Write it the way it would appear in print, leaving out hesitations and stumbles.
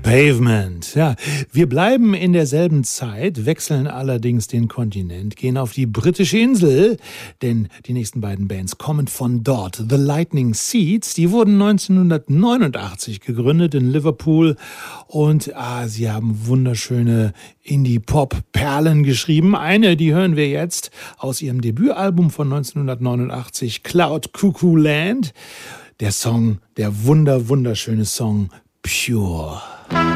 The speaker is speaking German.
Pavement. Ja, wir bleiben in derselben Zeit, wechseln allerdings den Kontinent, gehen auf die britische Insel, denn die nächsten beiden Bands kommen von dort. The Lightning Seeds, die wurden 1989 gegründet in Liverpool und sie haben wunderschöne Indie-Pop-Perlen geschrieben. Eine, die hören wir jetzt aus ihrem Debütalbum von 1989, Cloud Cuckoo Land. Der wunderschöne Song Pure.